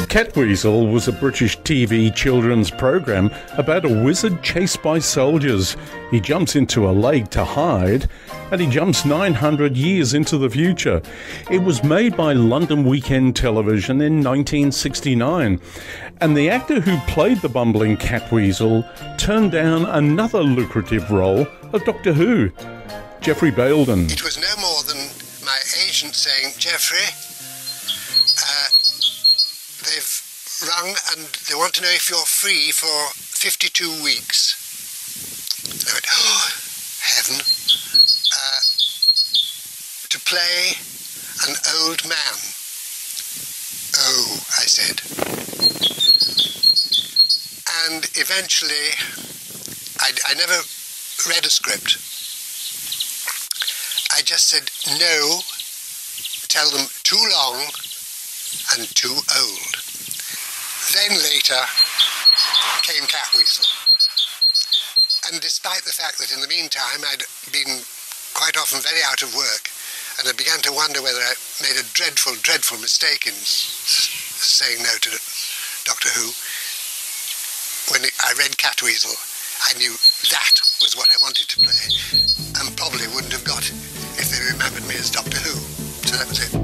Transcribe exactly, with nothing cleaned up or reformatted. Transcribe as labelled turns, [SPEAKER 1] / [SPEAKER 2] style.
[SPEAKER 1] Catweasel was a British T V children's program about a wizard chased by soldiers. He jumps into a lake to hide, and he jumps nine hundred years into the future. It was made by London Weekend Television in nineteen sixty-nine, and the actor who played the bumbling Catweasel turned down another lucrative role of Doctor Who, Geoffrey Bayldon.
[SPEAKER 2] It was no more than my agent saying, Geoffrey, uh, they've rung and they want to know if you're free for fifty-two weeks. I went, oh, heaven. Uh, to play an old man. Oh, I said. And eventually, I, I never read a script. I just said, no, tell them too long and too old. Then later came Catweasel. And despite the fact that in the meantime I'd been quite often very out of work, and I began to wonder whether I made a dreadful, dreadful mistake in s saying no to Doctor Who, when I read Catweasel, I knew that was what I wanted to play, and probably wouldn't have got it if they remembered me as Doctor Who. So that was it.